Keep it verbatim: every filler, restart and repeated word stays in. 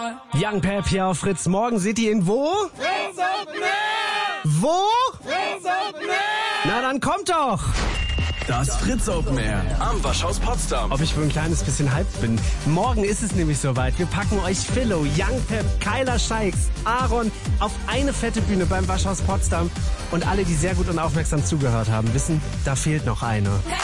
Young Pep hier auf Fritz. Morgen seht ihr ihn wo? Fritz Open Air! Wo? Fritz Open Air! Na dann kommt doch! Das Fritz Open Air am Waschhaus Potsdam. Ob ich wohl ein kleines bisschen hyped bin. Morgen ist es nämlich soweit. Wir packen euch Philo, Young Pep, Kyla Scheiks, Aaron auf eine fette Bühne beim Waschhaus Potsdam. Und alle, die sehr gut und aufmerksam zugehört haben, wissen, da fehlt noch eine.